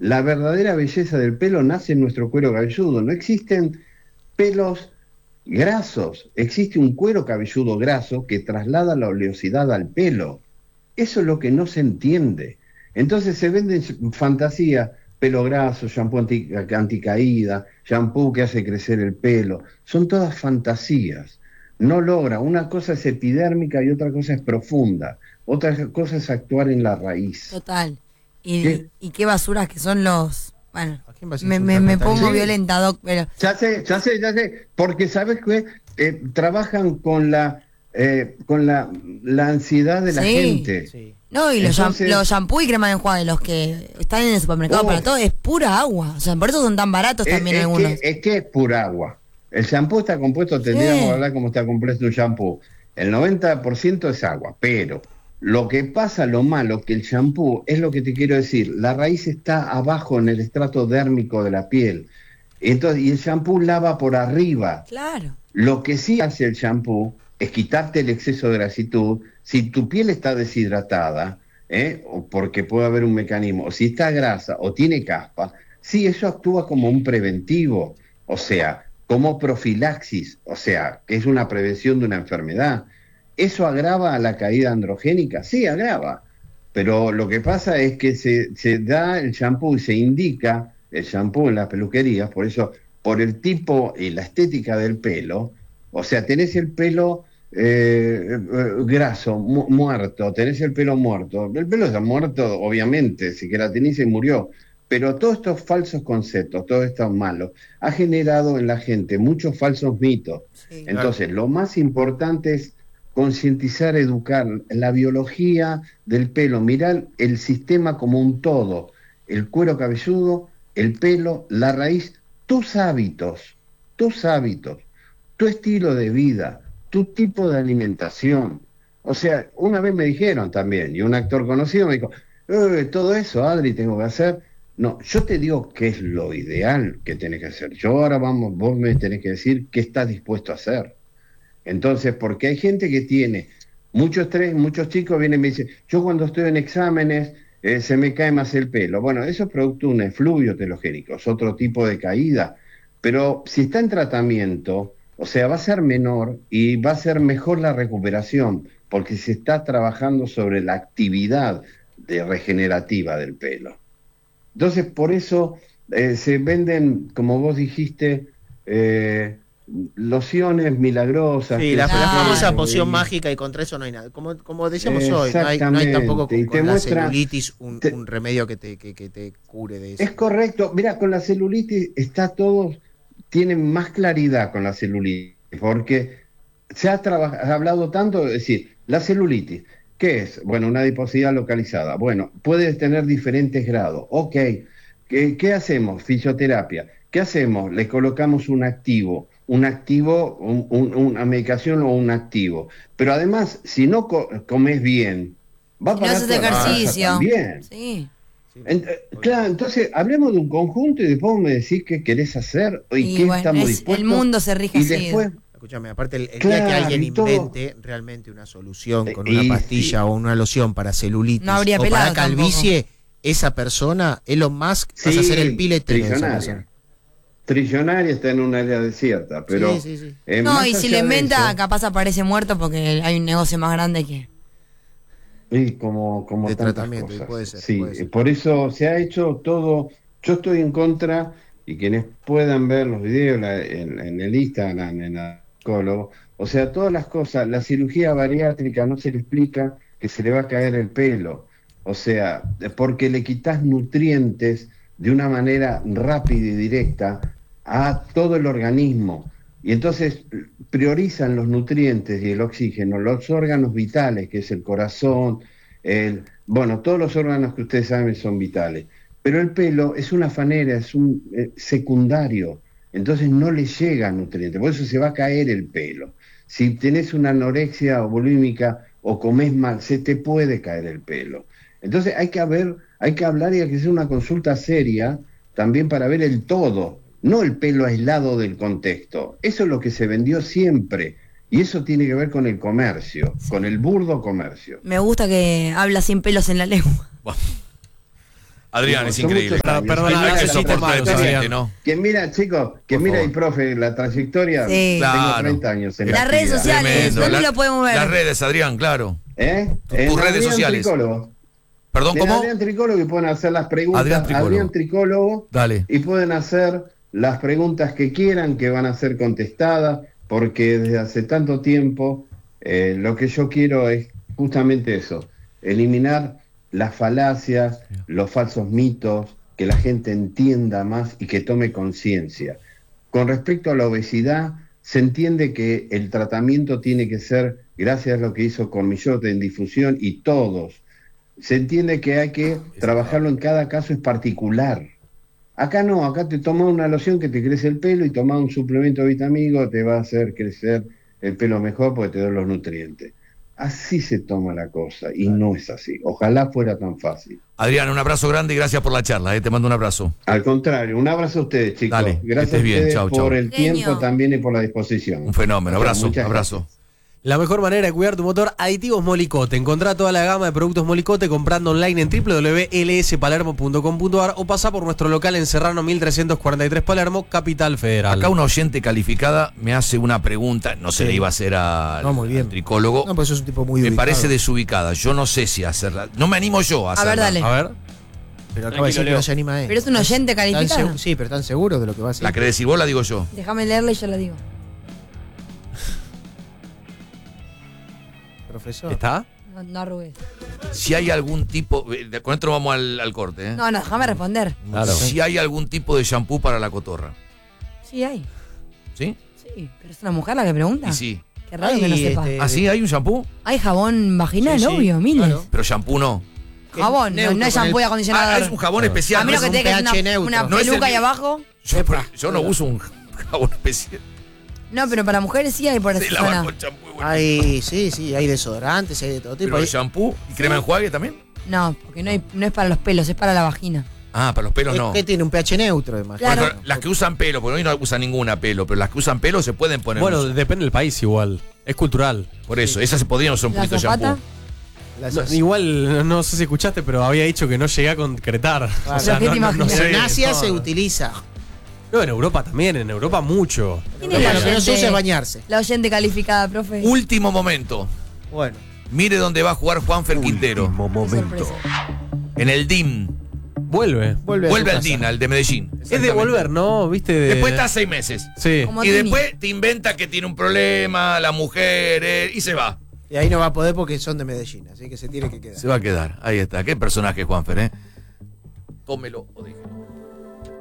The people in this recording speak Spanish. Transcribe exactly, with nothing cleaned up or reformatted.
La verdadera belleza del pelo nace en nuestro cuero cabelludo. No existen pelos grasos, existe un cuero cabelludo graso que traslada la oleosidad al pelo. Eso es lo que no se entiende. Entonces se venden fantasías, pelo graso, shampoo anti, anticaída, shampoo que hace crecer el pelo. Son todas fantasías. No logra. Una cosa es epidérmica y otra cosa es profunda. Otra cosa es actuar en la raíz. Total. Y, ¿Qué? y qué basuras que son los... Bueno, ¿A quién vas a me, me, insultar me con pongo tal- violenta, Doc, pero... Ya sé, ya sé, ya sé, porque sabes que eh, trabajan con la eh, con la, la ansiedad de la Sí. gente. Sí. No, y los, sham- Entonces- los shampoo y crema de enjuague, los que están en el supermercado Oh. para todo, es pura agua. O sea, por eso son tan baratos Es, también es algunos. que, es que es pura agua. El shampoo está compuesto, tendríamos que hablar cómo está compuesto un shampoo. El noventa por ciento es agua, pero lo que pasa, lo malo, que el shampoo, es lo que te quiero decir, la raíz está abajo en el estrato dérmico de la piel. Entonces, y el shampoo lava por arriba. Claro. Lo que sí hace el shampoo es quitarte el exceso de grasitud. Si tu piel está deshidratada, ¿eh? O porque puede haber un mecanismo, o si está grasa o tiene caspa, sí, eso actúa como un preventivo, o sea, como profilaxis, o sea, que es una prevención de una enfermedad. ¿Eso agrava a la caída androgénica? Sí, agrava. Pero lo que pasa es que se, se da el shampoo y se indica el shampoo en las peluquerías, por eso, por el tipo y la estética del pelo, o sea, tenés el pelo eh, eh, graso, mu muerto, tenés el pelo muerto. El pelo está muerto, obviamente, si que la tenés y murió. Pero todos estos falsos conceptos, todo esto malo, ha generado en la gente muchos falsos mitos. Sí. Entonces, lo más importante es concientizar, educar la biología del pelo, mirar el sistema como un todo, el cuero cabelludo, el pelo, la raíz, tus hábitos, tus hábitos, tu estilo de vida, tu tipo de alimentación. O sea, una vez me dijeron también, y un actor conocido me dijo, eh, todo eso, Adri, tengo que hacer. No, yo te digo qué es lo ideal que tenés que hacer. Yo ahora vamos, vos me tenés que decir qué estás dispuesto a hacer. Entonces, porque hay gente que tiene mucho estrés, muchos chicos vienen y me dicen, yo cuando estoy en exámenes eh, se me cae más el pelo. Bueno, eso es producto de un efluvio telogénico, es otro tipo de caída. Pero si está en tratamiento, o sea, va a ser menor y va a ser mejor la recuperación, porque se está trabajando sobre la actividad de regenerativa del pelo. Entonces, por eso eh, se venden, como vos dijiste, eh, lociones milagrosas. Sí, que la, se la Claro. famosa llaman, poción y- mágica, y contra eso no hay nada. Como, como decíamos hoy, no hay, no hay tampoco Exactamente, con, y te con la muestra- celulitis un, te- un remedio que te, que, que te cure de eso. Es correcto. Mira, con la celulitis está todo, tienen más claridad con la celulitis, porque se ha, traba- ha hablado tanto, es decir, la celulitis, ¿qué es? Bueno, una adiposidad localizada. Bueno, puede tener diferentes grados. Ok, ¿qué, qué hacemos? Fisioterapia. ¿Qué hacemos? Le colocamos un activo, un activo, un- un- una medicación o un activo. Pero además, si no co- comes bien, va a Si no parar haces toda la grasa ejercicio. también. Sí. Sí, Ent- eh, claro, entonces hablemos de un conjunto y después me decís qué querés hacer y, Y qué bueno, estamos es- dispuestos. el mundo se rige y así. después, escúchame, aparte el, el día Claro, que alguien y todo- invente realmente una solución con Eh, una y pastilla sí. o una loción para celulitis No habría o pelado para calvicie, esa persona, Elon Musk, vas a hacer el pilete de esa trillonaria. persona. Trillonaria está en un área desierta, pero... Sí, sí, sí. eh, No, más y si allá le de inventa, eso, capaz aparece muerto porque hay un negocio más grande que... y como, como De tantas tratamiento, y cosas. puede ser, Sí, puede ser. por eso se ha hecho todo. Yo estoy en contra, y quienes puedan ver los videos la- en, en el Instagram, en el psicólogo, o sea, todas las cosas, la cirugía bariátrica no se le explica que se le va a caer el pelo, o sea, porque le quitas nutrientes de una manera rápida y directa a todo el organismo. Y entonces priorizan los nutrientes y el oxígeno, los órganos vitales, que es el corazón, el, bueno, todos los órganos que ustedes saben son vitales. Pero el pelo es una fanera, es un eh, secundario, entonces no le llega nutrientes, por eso se va a caer el pelo. Si tenés una anorexia bulímica o comés mal, se te puede caer el pelo. Entonces hay que haber, hay que hablar y hay que hacer una consulta seria también para ver el todo, no el pelo aislado del contexto. Eso es lo que se vendió siempre. Y eso tiene que ver con el comercio, con el burdo comercio. Me gusta que habla sin pelos en la lengua. Adrián, es increíble. Perdón, Perdona, que soporta el presidente, ¿no? Que mira, chicos, que Por mira favor. el profe, la trayectoria. Sí. Tengo Claro. treinta años en Las la redes actividad. sociales, Tremendo. ¿dónde La- lo podemos ver? Las redes, Adrián, claro. ¿Eh? Tus En redes Adrián sociales. Tricólogo. Perdón, En ¿cómo? Adrián Tricólogo y pueden hacer las preguntas. Adrián Tricólogo. Adrián Tricólogo. Dale. Y pueden hacer las preguntas que quieran, que van a ser contestadas, porque desde hace tanto tiempo eh, lo que yo quiero es justamente eso, eliminar las falacias, los falsos mitos, que la gente entienda más y que tome conciencia. Con respecto a la obesidad, se entiende que el tratamiento tiene que ser, gracias a lo que hizo Cormillot en difusión y todos, se entiende que hay que trabajarlo en cada caso es particular. Acá no, acá te tomas una loción que te crece el pelo y tomás un suplemento vitamínico, te va a hacer crecer el pelo mejor porque te da los nutrientes. Así se toma la cosa y no es así. Ojalá fuera tan fácil. Adrián, un abrazo grande y gracias por la charla. Eh. Te mando un abrazo. Al contrario, un abrazo a ustedes, chicos. Dale, que gracias estés bien. a ustedes Chau, por chau. el Genio. tiempo también y por la disposición. Un fenómeno. Abrazo, Muchas abrazo. gracias. La mejor manera de cuidar tu motor, Aditivos Molicote. Encontrá toda la gama de productos Molicote comprando online en w w w punto l s palermo punto com punto a r o pasá por nuestro local en Serrano mil trescientos cuarenta y tres Palermo, Capital Federal. Acá una oyente calificada me hace una pregunta, no se Sí. le iba a hacer al, No, muy bien. al tricólogo. No, pues es un tipo muy me ubicado. parece desubicada. Yo no sé si hacerla. No me animo yo a A ver, hacerla. dale. A ver. Pero acaba de decir que no se anima él. Pero es un oyente ¿Están calificado. segu- Sí, pero están seguros de lo que va a hacer. ¿La querés decir vos? La digo yo. Déjame leerla y yo la digo. Profesor. ¿Está? No, no arrugues. Si hay algún tipo. eh, Con esto vamos al, al corte. ¿eh? No, no, déjame responder. Claro. Si hay algún tipo de shampoo para la cotorra. Sí hay. ¿Sí? Sí, pero es una mujer la que pregunta. Y sí. Qué raro que no Ay, sepa. este- ¿Ah, sí? ¿Hay un shampoo? Hay jabón vaginal, Sí, sí, obvio, miles. claro. Pero shampoo no. Jabón, no, Neutro no es con shampoo y el- acondicionador. Ah, es un jabón especial. A menos no que es un- tengas pH una, neutro. una No es el peluca ahí mi- abajo. yo, yo no uso un jabón especial. No, pero para mujeres sí hay por Se esa lava zona. con shampoo. bueno. Hay, sí, sí, hay desodorantes, hay de todo tipo. Pero Hay- el shampoo y crema enjuague también. No, porque no, hay, no es para los pelos, es para la vagina. Ah, para los pelos ¿Qué- no. ¿Qué tiene? Un pH neutro, además. Claro. Bueno, las que usan pelo, porque hoy no usan ninguna pelo, pero las que usan pelo se pueden poner. Bueno, un- depende del país igual. Es cultural. por eso, esas se podrían usar un La poquito de zapata. shampoo. Las- No, igual, no sé si escuchaste, pero había dicho que no llegué a concretar. O sea, ¿Qué te no, no, no imaginas? sé. en Asia no, se no. utiliza. No, en Europa también, en Europa mucho. ¿Quién Lo es la que no se oyente, usa es bañarse. la oyente calificada, profe? Último momento. Bueno. Mire dónde va a jugar Juanfer Quintero. Qué sorpresa. En el D I M. Vuelve. Vuelve, a Vuelve su al D I M, casa. al de Medellín. Es de volver, ¿no? ¿Viste? De- Después está seis meses. Sí. Como Y Tini. después te inventa que tiene un problema, la mujer, él, y se va. Y ahí no va a poder porque son de Medellín, así que se tiene que quedar. Se va a quedar. Ahí está. Qué personaje, Juanfer, ¿eh? Tómelo o déjelo.